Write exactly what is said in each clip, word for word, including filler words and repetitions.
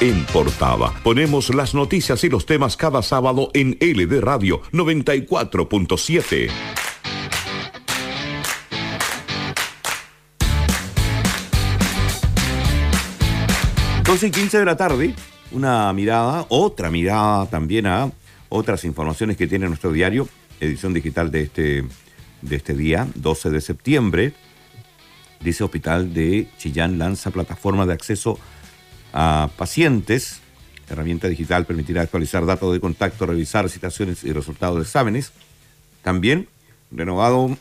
en portada. Ponemos las noticias y los temas cada sábado en L D Radio noventa y cuatro punto siete. doce y quince de la tarde, una mirada, otra mirada también a otras informaciones que tiene nuestro diario, edición digital de este, de este día, doce de septiembre. Dice: Hospital de Chillán lanza plataforma de acceso a pacientes. Herramienta digital permitirá actualizar datos de contacto, revisar citaciones y resultados de exámenes. También, renovado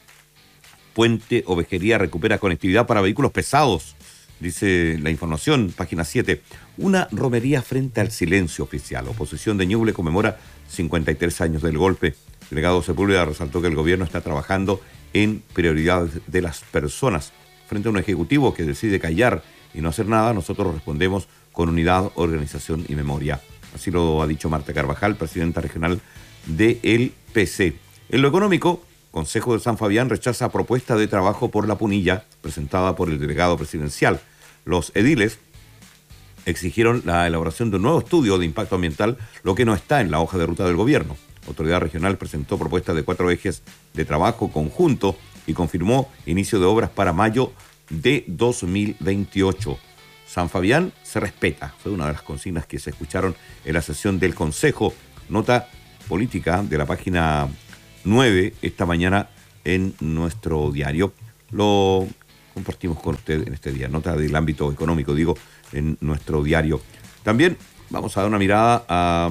Puente Ovejería recupera conectividad para vehículos pesados. Dice la información, página siete. Una romería frente al silencio oficial. Oposición de Ñuble conmemora cincuenta y tres años del golpe. El delegado Sepúlveda resaltó que el gobierno está trabajando en prioridades de las personas. Frente a un ejecutivo que decide callar y no hacer nada, nosotros respondemos con unidad, organización y memoria. Así lo ha dicho Marta Carvajal, presidenta regional del P C. En lo económico, Consejo de San Fabián rechaza propuesta de trabajo por la punilla presentada por el delegado presidencial. Los ediles exigieron la elaboración de un nuevo estudio de impacto ambiental, lo que no está en la hoja de ruta del gobierno. Autoridad regional presentó propuestas de cuatro ejes de trabajo conjunto y confirmó inicio de obras para mayo de dos mil veintiocho. San Fabián se respeta, fue una de las consignas que se escucharon en la sesión del Consejo. Nota política de la página nueve esta mañana en nuestro diario. Lo compartimos con usted en este día. Nota del ámbito económico, digo, en nuestro diario. También vamos a dar una mirada a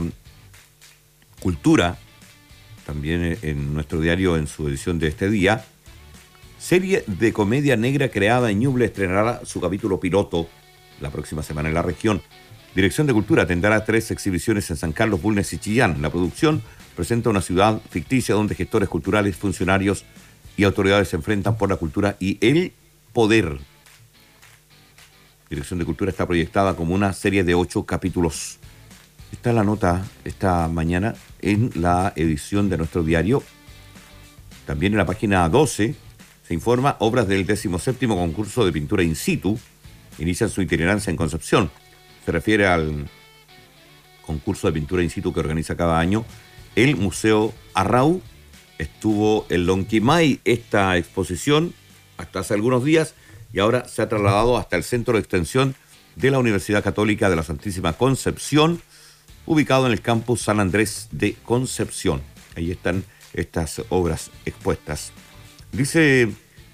cultura, también en nuestro diario en su edición de este día. Serie de comedia negra creada en Ñuble estrenará su capítulo piloto la próxima semana en la región. Dirección de Cultura tendrá tres exhibiciones en San Carlos, Bulnes y Chillán. La producción presenta una ciudad ficticia donde gestores culturales, funcionarios y autoridades se enfrentan por la cultura y el poder. Dirección de Cultura está proyectada como una serie de ocho capítulos. Está la nota esta mañana en la edición de nuestro diario. También en la página doce se informa: obras del decimoséptimo concurso de pintura in situ inician su itinerancia en Concepción. Se refiere al concurso de pintura in situ que organiza cada año el Museo Arrau. Estuvo en Lonquimay esta exposición hasta hace algunos días y ahora se ha trasladado hasta el Centro de Extensión de la Universidad Católica de la Santísima Concepción, ubicado en el campus San Andrés de Concepción. Ahí están estas obras expuestas. Dice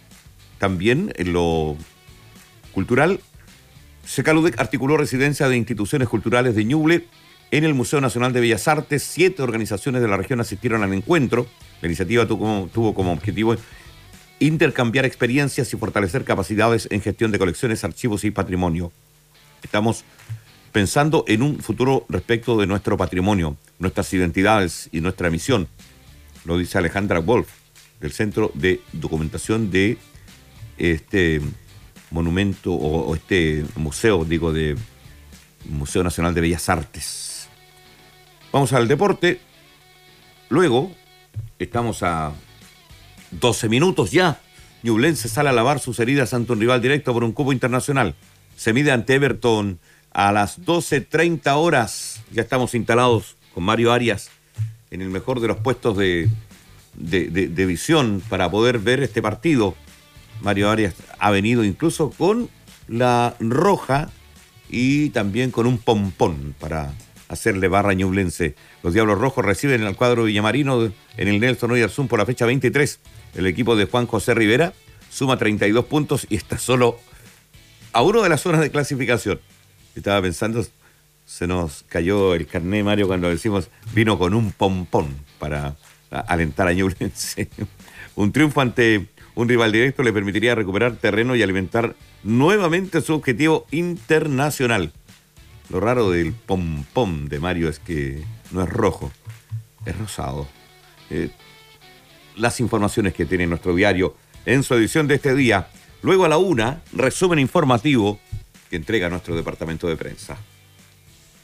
también en lo cultural: Secaludec articuló residencia de instituciones culturales de Ñuble en el Museo Nacional de Bellas Artes. Siete organizaciones de la región asistieron al encuentro. La iniciativa tuvo como, tuvo como objetivo intercambiar experiencias y fortalecer capacidades en gestión de colecciones, archivos y patrimonio. Estamos pensando en un futuro respecto de nuestro patrimonio, nuestras identidades y nuestra misión, lo dice Alejandra Wolf, del Centro de Documentación de este monumento o, o este museo, digo, de Museo Nacional de Bellas Artes. Vamos al deporte. Luego, estamos a doce minutos ya. Ñublense sale a lavar sus heridas ante un rival directo por un cupo internacional. Se mide ante Everton a las doce treinta horas. Ya estamos instalados con Mario Arias en el mejor de los puestos de, de, de, de visión para poder ver este partido. Mario Arias ha venido incluso con la roja y también con un pompón para hacerle barra a Ñublense. Los Diablos Rojos reciben al cuadro villamarino en el Nelson Oyarzún por la fecha veintitrés. El equipo de Juan José Rivera suma treinta y dos puntos y está solo a uno de las zonas de clasificación. Estaba pensando, se nos cayó el carné, Mario, cuando decimos vino con un pompón para alentar a Ñublense. Un triunfo ante un rival directo le permitiría recuperar terreno y alimentar nuevamente su objetivo internacional. Lo raro del pompón de Mario es que no es rojo, es rosado. Eh, las informaciones que tiene nuestro diario en su edición de este día. Luego a la una, resumen informativo que entrega nuestro departamento de prensa.